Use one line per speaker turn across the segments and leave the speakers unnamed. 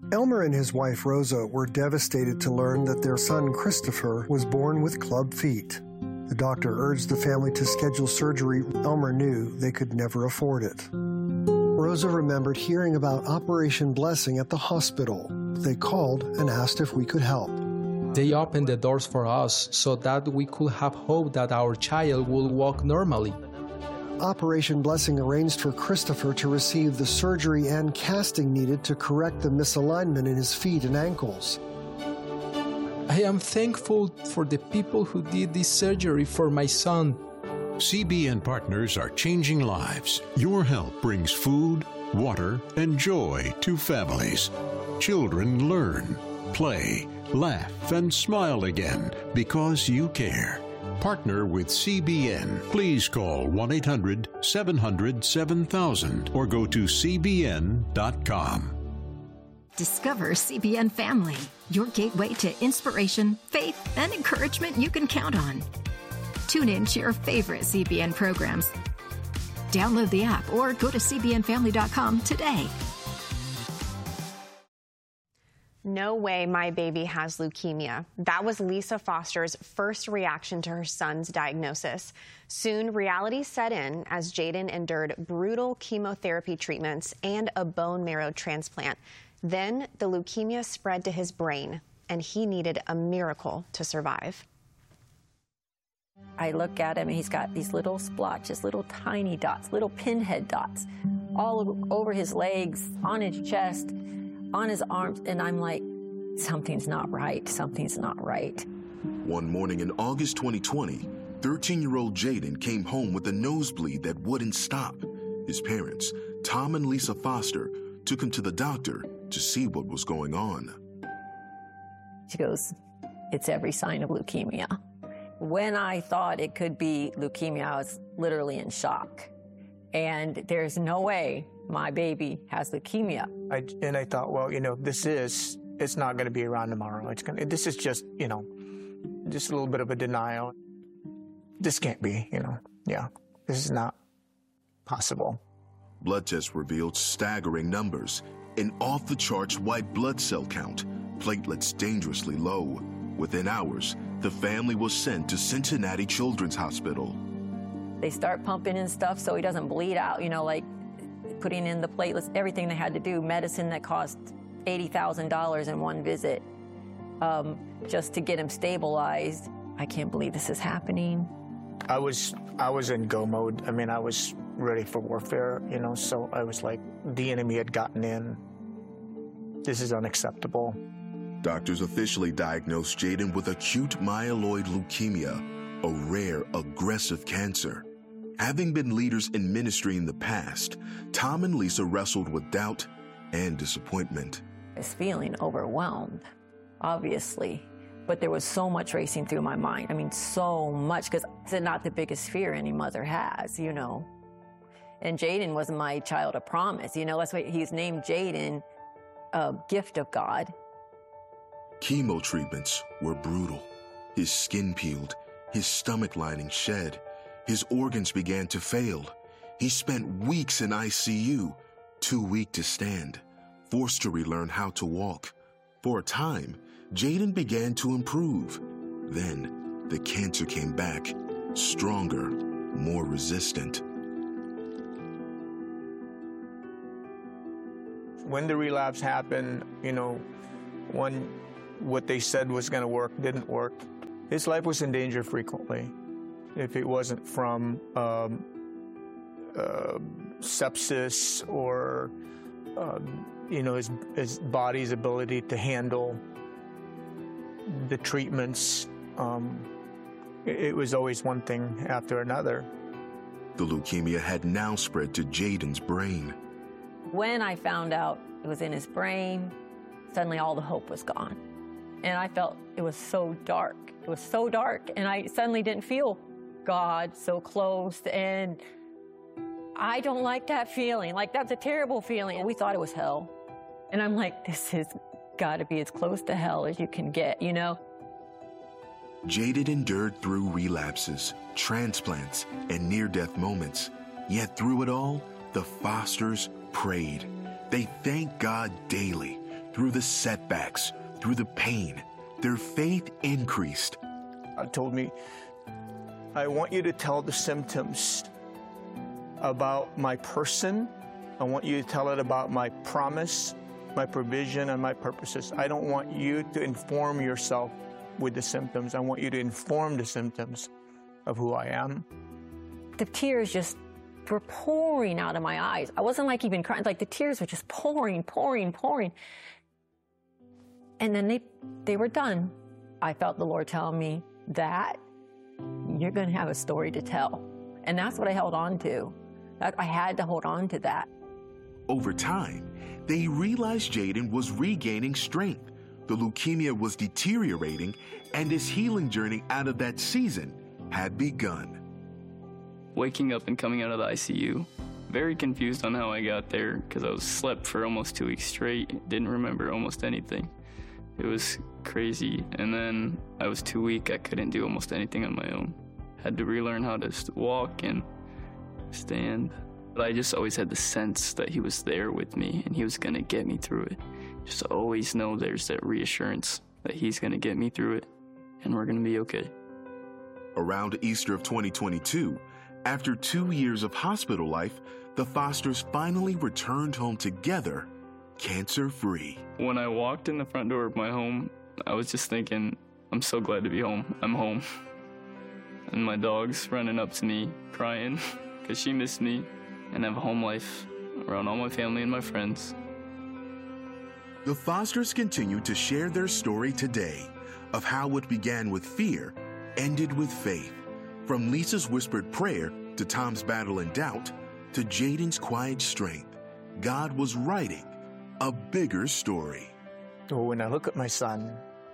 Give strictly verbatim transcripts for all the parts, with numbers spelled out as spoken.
Elmer and his wife Rosa were devastated to learn that their son Christopher was born with club feet. The doctor urged the family to schedule surgery. Elmer knew they could never afford it. Rosa remembered hearing about Operation Blessing at the hospital. They called and asked if we could help.
They opened the doors for us so that we could have hope that our child would walk normally.
Operation Blessing arranged for Christopher to receive the surgery and casting needed to correct the misalignment in his feet and ankles.
I am thankful for the people who did this surgery for my son.
C B N Partners are changing lives. Your help brings food, water, and joy to families. Children learn, play, laugh, and smile again because you care. Partner with C B N. Please call one eight hundred seven hundred seven thousand or go to c b n dot com.
Discover C B N Family, your gateway to inspiration, faith, and encouragement you can count on. Tune in to your favorite C B N programs. Download the app or go to c b n family dot com today.
No way my baby has leukemia. That was Lisa Foster's first reaction to her son's diagnosis. Soon, reality set in as Jaden endured brutal chemotherapy treatments and a bone marrow transplant. Then the leukemia spread to his brain, and he needed a miracle to survive.
I look at him, and he's got these little splotches, little tiny dots, little pinhead dots, all over his legs, on his chest, on his arms, and I'm like, something's not right, something's not right.
One morning in August twenty twenty, thirteen-year-old Jaden came home with a nosebleed that wouldn't stop. His parents, Tom and Lisa Foster, took him to the doctor to see what was going on.
She goes, it's every sign of leukemia. When I thought it could be leukemia, I was literally in shock. And there's no way my baby has leukemia.
I, and I thought, well, you know, this is, it's not going to be around tomorrow. It's gonna, this is just, you know, just a little bit of a denial. This can't be, you know, yeah, this is not possible.
Blood tests revealed staggering numbers, an off-the-charts white blood cell count, platelets dangerously low. Within hours, the family was sent to Cincinnati Children's Hospital.
They start pumping in stuff so he doesn't bleed out, you know, like putting in the platelets, everything they had to do, medicine that cost eighty thousand dollars in one visit um, just to get him stabilized. I can't believe this is happening.
I was, I was in go mode. I mean, I was ready for warfare, you know, so I was like, the enemy had gotten in. This is unacceptable.
Doctors officially diagnosed Jaden with acute myeloid leukemia, a rare, aggressive cancer. Having been leaders in ministry in the past, Tom and Lisa wrestled with doubt and disappointment.
I was feeling overwhelmed, obviously, but there was so much racing through my mind. I mean, so much, because it's not the biggest fear any mother has, you know. And Jaden was my child of promise, you know, that's why he's named Jaden, a gift of God.
Chemo treatments were brutal. His skin peeled, his stomach lining shed, his organs began to fail. He spent weeks in I C U, too weak to stand, forced to relearn how to walk. For a time, Jaden began to improve. Then, the cancer came back, stronger, more resistant.
When the relapse happened, you know, one, what they said was going to work didn't work. His life was in danger frequently. If it wasn't from um, uh, sepsis or, um, you know, his, his body's ability to handle the treatments, um, it, it was always one thing after another.
The leukemia had now spread to Jaden's brain.
When I found out it was in his brain, suddenly all the hope was gone. And I felt it was so dark. It was so dark, and I suddenly didn't feel God so close, and I don't like that feeling. Like, that's a terrible feeling. We thought it was hell. And I'm like, this has got to be as close to hell as you can get, you know?
Jaden endured through relapses, transplants, and near-death moments. Yet through it all, the Fosters prayed. They thanked God daily. Through the setbacks, through the pain, their faith increased.
God told me, I want you to tell the symptoms about my person. I want you to tell it about my promise, my provision, and my purposes. I don't want you to inform yourself with the symptoms. I want you to inform the symptoms of who I am.
The tears just were pouring out of my eyes. I wasn't like even crying, like the tears were just pouring, pouring, pouring. And then they, they were done. I felt the Lord telling me that you're going to have a story to tell. And that's what I held on to. I had to hold on to that.
Over time, they realized Jaden was regaining strength. The leukemia was deteriorating, and his healing journey out of that season had begun.
Waking up and coming out of the I C U, very confused on how I got there because I was slept for almost two weeks straight, didn't remember almost anything. It was crazy, and then I was too weak. I couldn't do almost anything on my own. Had to relearn how to walk and stand. But I just always had the sense that he was there with me and he was gonna get me through it. Just always know there's that reassurance that he's gonna get me through it and we're gonna be okay.
Around Easter of twenty twenty-two, after two years of hospital life, the Fosters finally returned home together, cancer-free.
When I walked in the front door of my home, I was just thinking, I'm so glad to be home. I'm home. And my dog's running up to me, crying, because she missed me, and have a home life around all my family and my friends.
The Fosters continue to share their story today of how what began with fear ended with faith. From Lisa's whispered prayer to Tom's battle and doubt to Jaden's quiet strength, God was writing a bigger story.
Well, when I look at my son,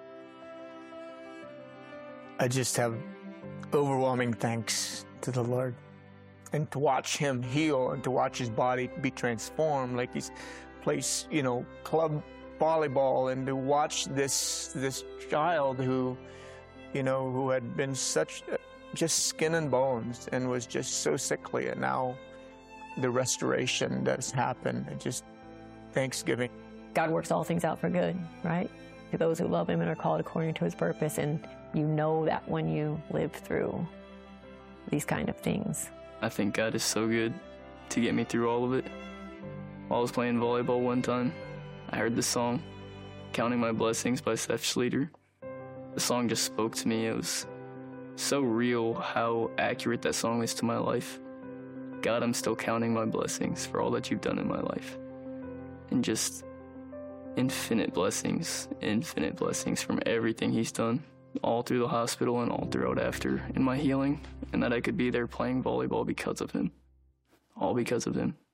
I just have overwhelming thanks to the Lord. And to watch him heal and to watch his body be transformed, like he's plays, you know, club volleyball, and to watch this this child who, you know, who had been such just skin and bones and was just so sickly, and now the restoration that's happened, and just thanksgiving.
God works all things out for good, right? To those who love him and are called according to his purpose, and you know that when you live through these kind of things.
I think God is so good to get me through all of it. While I was playing volleyball one time, I heard the song, Counting My Blessings by Seth Schleter. The song just spoke to me. It was so real how accurate that song is to my life. God, I'm still counting my blessings for all that you've done in my life. And just infinite blessings, infinite blessings from everything he's done, all through the hospital and all throughout after in my healing, and that I could be there playing volleyball because of him. All because of him.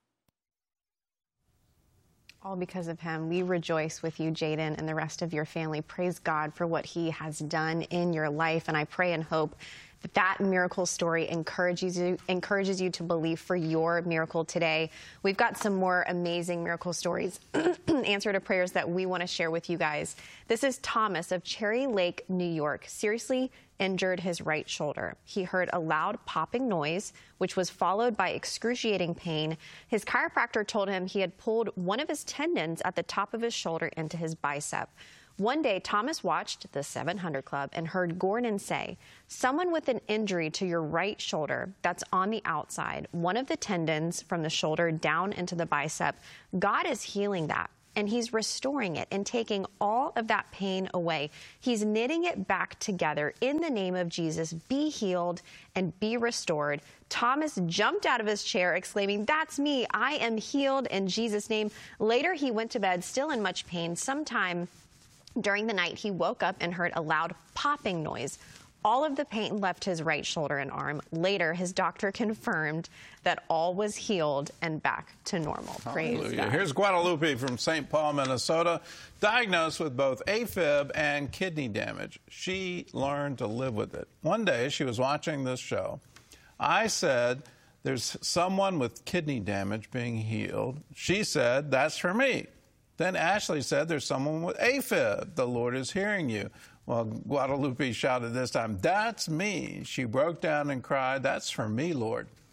All because of him. We rejoice with you, Jaden, and the rest of your family. Praise God for what he has done in your life, and I pray and hope that that miracle story encourages you, encourages you to believe for your miracle today. We've got some more amazing miracle stories, answer to prayers that we want to share with you guys. This is Thomas of Cherry Lake, New York, seriously injured his right shoulder. He heard a loud popping noise, which was followed by excruciating pain. His chiropractor told him he had pulled one of his tendons at the top of his shoulder into his bicep. One day, Thomas watched the seven hundred Club and heard Gordon say, someone with an injury to your right shoulder that's on the outside, one of the tendons from the shoulder down into the bicep, God is healing that. And he's restoring it and taking all of that pain away. He's knitting it back together in the name of Jesus. Be healed and be restored. Thomas jumped out of his chair exclaiming, that's me. I am healed in Jesus' name. Later, he went to bed still in much pain. Sometime during the night, he woke up and heard a loud popping noise. All of the pain left his right shoulder and arm. Later, his doctor confirmed that all was healed and back to normal. Praise
Hallelujah.
God.
Here's Guadalupe from Saint Paul, Minnesota, diagnosed with both AFib and kidney damage. She learned to live with it. One day, she was watching this show. I said, there's someone with kidney damage being healed. She said, that's for me. Then Ashley said, there's someone with AFib. The Lord is hearing you. Well, Guadalupe shouted this time, that's me. She broke down and cried, that's for me, Lord.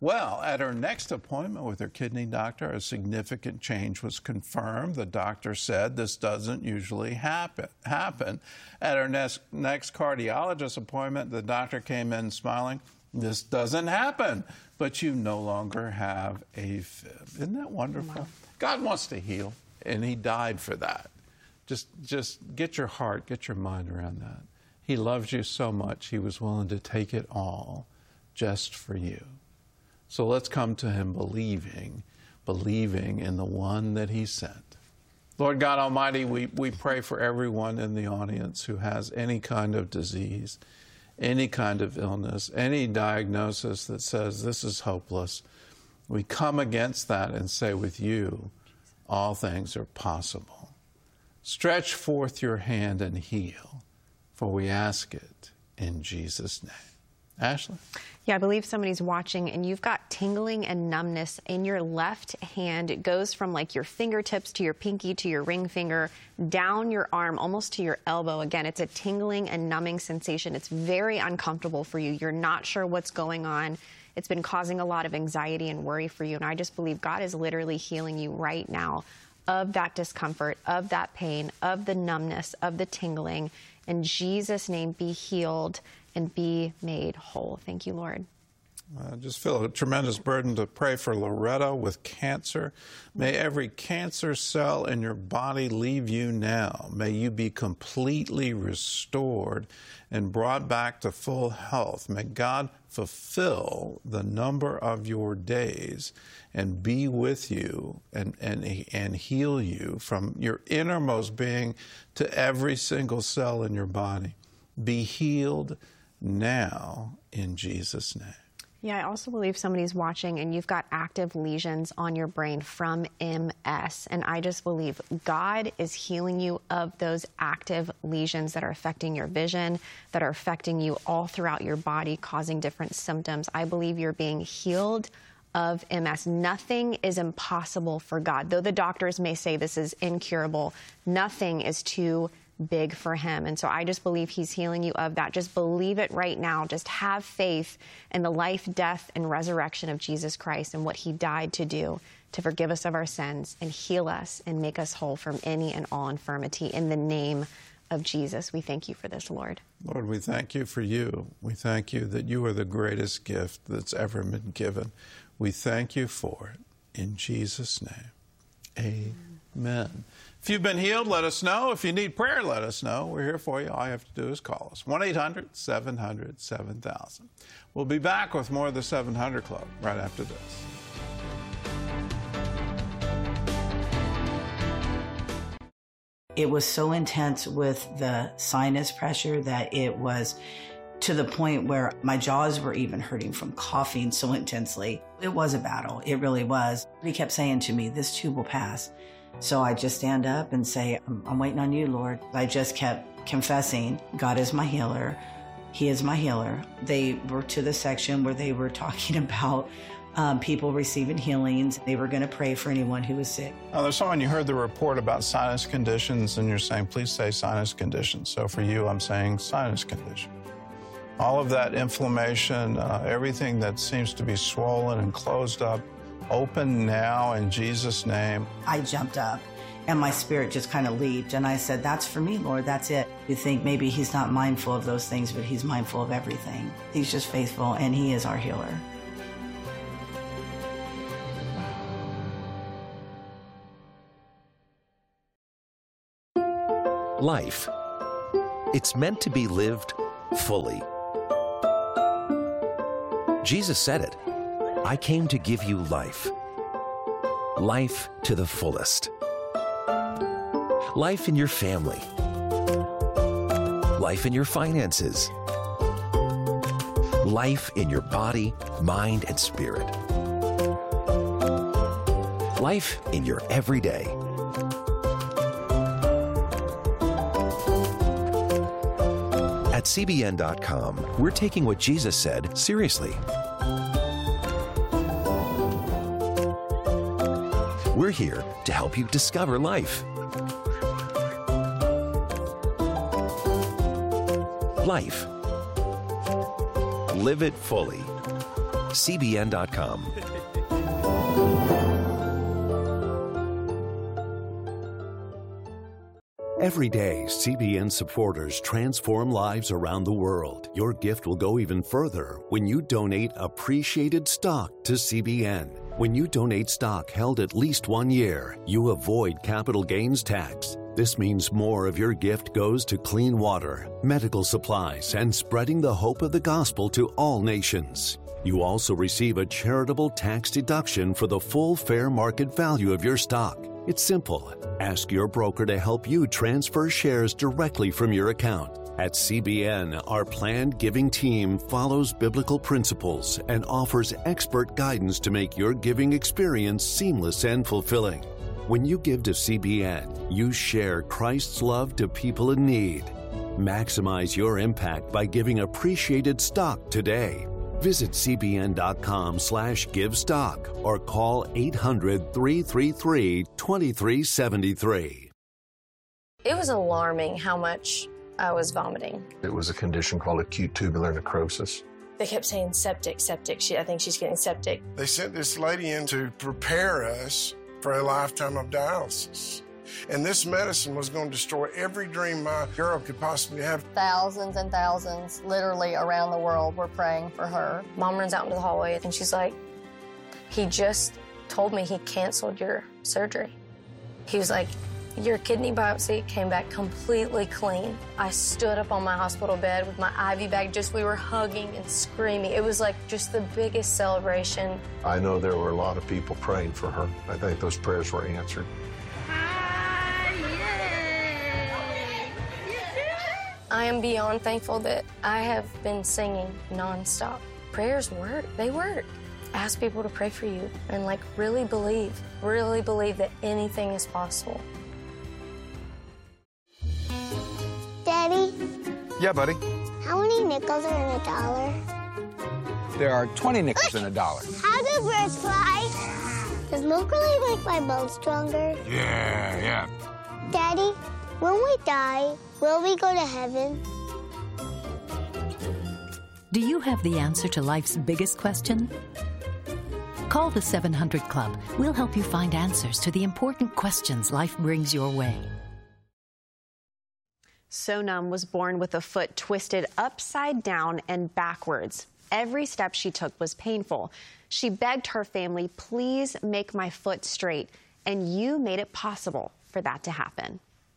Well, at her next appointment with her kidney doctor, a significant change was confirmed. The doctor said this doesn't usually happen. happen. At her next, next cardiologist appointment, the doctor came in smiling. This doesn't happen, but you no longer have AFib. Isn't that wonderful? Wow. God wants to heal, and he died for that. Just, just get your heart, get your mind around that. He loves you so much, he was willing to take it all just for you. So let's come to him believing, believing in the one that he sent. Lord God Almighty, we, we pray for everyone in the audience who has any kind of disease, any kind of illness, any diagnosis that says this is hopeless. We come against that and say, with you, all things are possible. Stretch forth your hand and heal, for we ask it in Jesus' name. Ashley?
Yeah, I believe somebody's watching and you've got tingling and numbness in your left hand. It goes from like your fingertips to your pinky to your ring finger, down your arm, almost to your elbow. Again, it's a tingling and numbing sensation. It's very uncomfortable for you. You're not sure what's going on. It's been causing a lot of anxiety and worry for you. And I just believe God is literally healing you right now of that discomfort, of that pain, of the numbness, of the tingling. In Jesus' name, be healed and be made whole. Thank you, Lord.
I just feel a tremendous burden to pray for Loretta with cancer. May every cancer cell in your body leave you now. May you be completely restored and brought back to full health. May God fulfill the number of your days and be with you and, and, and heal you from your innermost being to every single cell in your body. Be healed now in Jesus' name.
Yeah, I also believe somebody's watching and you've got active lesions on your brain from M S. And I just believe God is healing you of those active lesions that are affecting your vision, that are affecting you all throughout your body, causing different symptoms. I believe you're being healed of M S. Nothing is impossible for God. Though the doctors may say this is incurable, nothing is too big for him. And so I just believe he's healing you of that. Just believe it right now. Just have faith in the life, death, and resurrection of Jesus Christ and what he died to do to forgive us of our sins and heal us and make us whole from any and all infirmity. In the name of Jesus, we thank you for this, Lord.
Lord, we thank you for you. We thank you that you are the greatest gift that's ever been given. We thank you for it. In Jesus' name, amen. If you've been healed, let us know. If you need prayer, let us know. We're here for you. All you have to do is call us. one eight hundred seven hundred seven thousand. We'll be back with more of the seven hundred Club right after this.
It was so intense with the sinus pressure that it was to the point where my jaws were even hurting from coughing so intensely. It was a battle. It really was. He kept saying to me, this too will pass. So I just stand up and say, I'm, I'm waiting on you, Lord. I just kept confessing, God is my healer. He is my healer. They were to the section where they were talking about um, people receiving healings. They were going to pray for anyone who was sick.
Now, there's someone, you heard the report about sinus conditions, and you're saying, please say sinus conditions. So for you, I'm saying sinus condition. All of that inflammation, uh, everything that seems to be swollen and closed up, open now in Jesus' name.
I jumped up and my spirit just kind of leaped and I said, that's for me, Lord, that's it. You think maybe he's not mindful of those things, but he's mindful of everything. He's just faithful and he is our healer.
Life. It's meant to be lived fully. Jesus said it. I came to give you life. Life to the fullest. Life in your family. Life in your finances. Life in your body, mind, and spirit. Life in your everyday. At C B N dot com, we're taking what Jesus said seriously. We're here to help you discover life. Life. Live it fully. C B N dot com. Every day, C B N supporters transform lives around the world. Your gift will go even further when you donate appreciated stock to C B N. When you donate stock held at least one year, you avoid capital gains tax. This means more of your gift goes to clean water, medical supplies, and spreading the hope of the gospel to all nations. You also receive a charitable tax deduction for the full fair market value of your stock. It's simple. Ask your broker to help you transfer shares directly from your account. At C B N, our planned giving team follows biblical principles and offers expert guidance to make your giving experience seamless and fulfilling. When you give to C B N, you share Christ's love to people in need. Maximize your impact by giving appreciated stock today. Visit cbn.com slash give stock or call eight hundred, three three three, two three seven three.
It was alarming how much I was vomiting.
It was a condition called acute tubular necrosis.
They kept saying septic, septic. She, I think she's getting septic.
They sent this lady in to prepare us for a lifetime of dialysis. And this medicine was going to destroy every dream my girl could possibly have.
Thousands and thousands, literally around the world, were praying for her. Mom runs out into the hallway and she's like, he just told me he canceled your surgery. He was like, your kidney biopsy came back completely clean. I stood up on my hospital bed with my I V bag, just we were hugging and screaming. It was like just the biggest celebration.
I know there were a lot of people praying for her. I think those prayers were answered.
I am beyond thankful that I have been singing nonstop. Prayers work, they work. Ask people to pray for you and like really believe, really believe that anything is possible.
Daddy?
Yeah, buddy?
How many nickels are in a dollar?
There are twenty nickels in a dollar.
How do birds fly? Does milk really make my bones stronger?
Yeah, yeah.
Daddy, when we die, will we go to heaven?
Do you have the answer to life's biggest question? Call the seven hundred Club. We'll help you find answers to the important questions life brings your way.
Sonam was born with a foot twisted upside down and backwards. Every step she took was painful. She begged her family, please make my foot straight. And you made it possible for that to happen.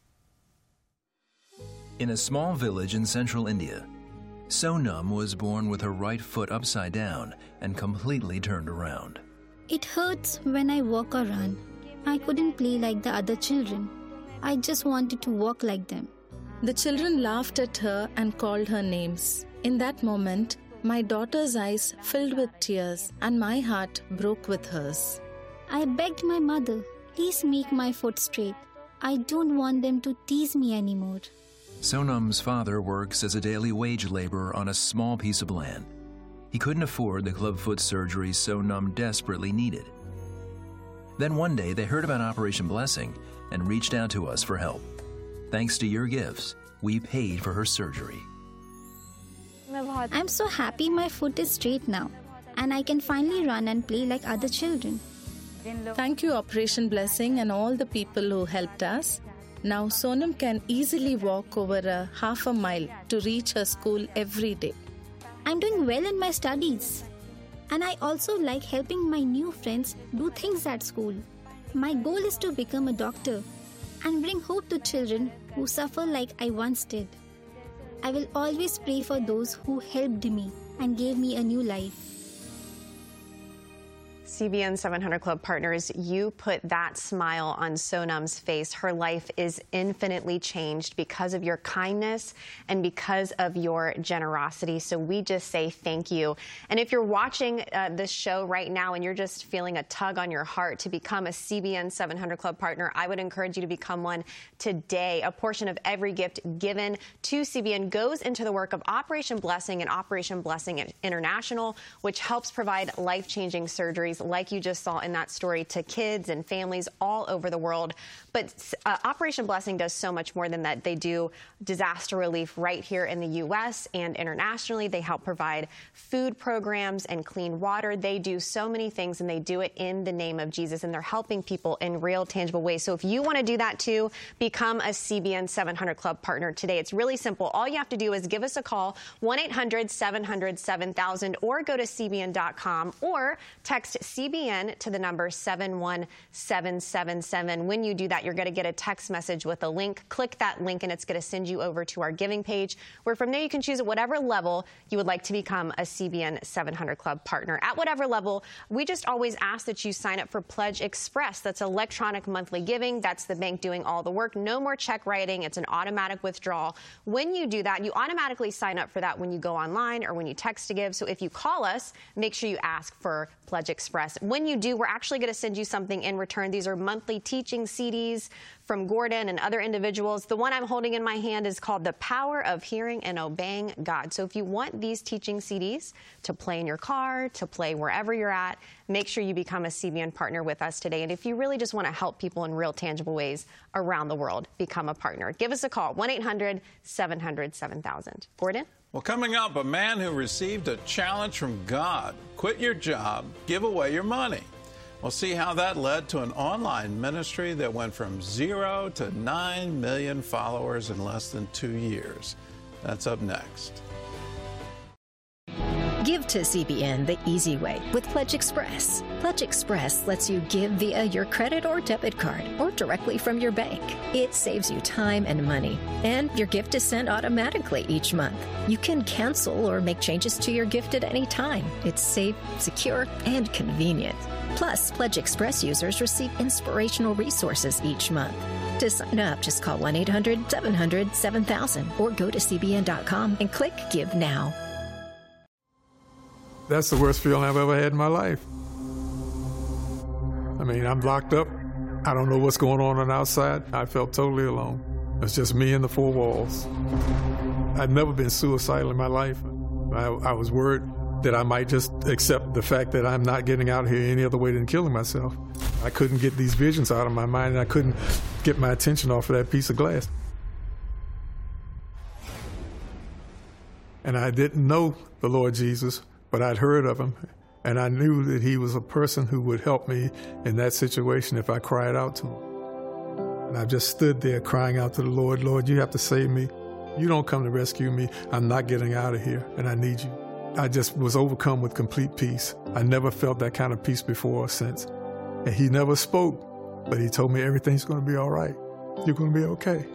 In a small village in central India, Sonam was born with her right foot upside down and completely turned around.
It hurts when I walk or run. I couldn't play like the other children. I just wanted to walk like them.
The children laughed at her and called her names. In that moment, my daughter's eyes filled with tears and my heart broke with hers.
I begged my mother, please make my foot straight. I don't want them to tease me anymore.
Sonam's father works as a daily wage laborer on a small piece of land. He couldn't afford the clubfoot surgery Sonam desperately needed. Then one day they heard about Operation Blessing and reached out to us for help. Thanks to your gifts, we paid for her surgery.
I'm so happy my foot is straight now, and I can finally run and play like other children.
Thank you, Operation Blessing, and all the people who helped us. Now Sonam can easily walk over a half a mile to reach her school every day.
I'm doing well in my studies. And I also like helping my new friends do things at school. My goal is to become a doctor and bring hope to children who suffer like I once did. I will always pray for those who helped me and gave me a new life.
C B N seven hundred Club partners, you put that smile on Sonam's face. Her life is infinitely changed because of your kindness and because of your generosity. So we just say thank you. And if you're watching uh, this show right now and you're just feeling a tug on your heart to become a C B N seven hundred Club partner, I would encourage you to become one today. A portion of every gift given to C B N goes into the work of Operation Blessing and Operation Blessing International, which helps provide life-changing surgeries stories like you just saw in that story to kids and families all over the world. But uh, Operation Blessing does so much more than that. They do disaster relief right here in the U S and internationally. They help provide food programs and clean water. They do so many things, and they do it in the name of Jesus, and they're helping people in real, tangible ways. So if you want to do that too, become a C B N seven hundred Club partner today. It's really simple. All you have to do is give us a call, one eight hundred seven hundred seven thousand, or go to C B N dot com, or text C B N to the number seven one seven seven seven. When you do that, you're going to get a text message with a link. Click that link, and it's going to send you over to our giving page, where from there you can choose at whatever level you would like to become a C B N seven hundred Club partner. At whatever level, we just always ask that you sign up for Pledge Express. That's electronic monthly giving. That's the bank doing all the work. No more check writing. It's an automatic withdrawal. When you do that, you automatically sign up for that when you go online or when you text to give. So if you call us, make sure you ask for Pledge Express. When you do, we're actually going to send you something in return. These are monthly teaching C Ds from Gordon and other individuals. The one I'm holding in my hand is called The Power of Hearing and Obeying God. So if you want these teaching C Ds to play in your car, to play wherever you're at, make sure you become a C B N partner with us today. And if you really just want to help people in real, tangible ways around the world, become a partner. Give us a call, one eight hundred seven hundred seven thousand. Gordon?
Well, coming up, a man who received a challenge from God. Quit your job, give away your money. We'll see how that led to an online ministry that went from zero to nine million followers in less than two years. That's up next.
Give to C B N the easy way with Pledge Express. Pledge Express lets you give via your credit or debit card or directly from your bank. It saves you time and money, and your gift is sent automatically each month. You can cancel or make changes to your gift at any time. It's safe, secure, and convenient. Plus, Pledge Express users receive inspirational resources each month. To sign up, just call one eight hundred seven hundred seven thousand or go to C B N dot com and click Give Now.
That's the worst feeling I've ever had in my life. I mean, I'm locked up. I don't know what's going on on the outside. I felt totally alone. It's just me and the four walls. I'd never been suicidal in my life. I, I was worried that I might just accept the fact that I'm not getting out of here any other way than killing myself. I couldn't get these visions out of my mind, and I couldn't get my attention off of that piece of glass. And I didn't know the Lord Jesus, but I'd heard of him, and I knew that he was a person who would help me in that situation if I cried out to him. And I just stood there crying out to the Lord, Lord, you have to save me. You don't come to rescue me. I'm not getting out of here, and I need you. I just was overcome with complete peace. I never felt that kind of peace before or since. And he never spoke, but he told me everything's going to be all right. You're going to be okay.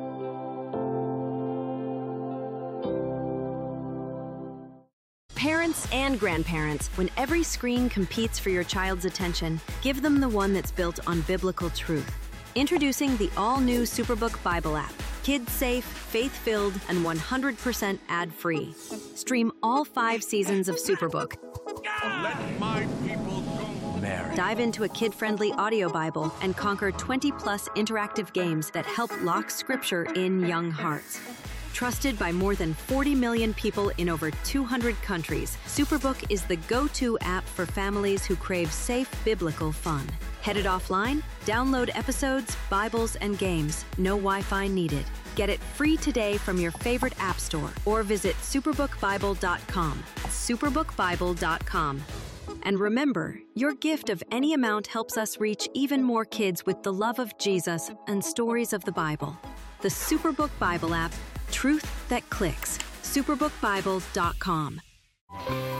Parents and grandparents, when every screen competes for your child's attention, give them the one that's built on biblical truth. Introducing the all-new Superbook Bible app. Kids-safe, faith-filled, and one hundred percent ad-free. Stream all five seasons of Superbook.
Let my people go. Mary.
Dive into a kid-friendly audio Bible and conquer twenty plus interactive games that help lock Scripture in young hearts. Trusted by more than forty million people in over two hundred countries, Superbook is the go-to app for families who crave safe biblical fun. Headed offline? Download episodes, Bibles, and games. No Wi-Fi needed. Get it free today from your favorite app store or visit superbook bible dot com. superbook bible dot com. And remember, your gift of any amount helps us reach even more kids with the love of Jesus and stories of the Bible. The Superbook Bible app. Truth that clicks. superbook bible dot com.